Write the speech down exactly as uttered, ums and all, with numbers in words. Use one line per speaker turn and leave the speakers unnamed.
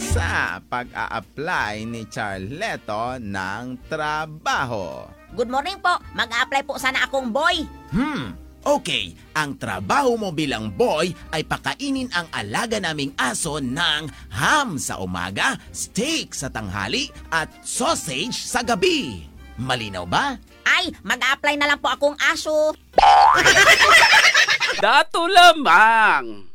sa pag-a-apply ni Charleto ng trabaho.
Good morning po. Mag-a-apply po sana akong boy.
Hmm, okay. Ang trabaho mo bilang boy ay pakainin ang alaga naming aso ng ham sa umaga, steak sa tanghali, at sausage sa gabi. Malinaw ba?
Ay, mag-a-apply na lang po akong aso.
Dato lamang.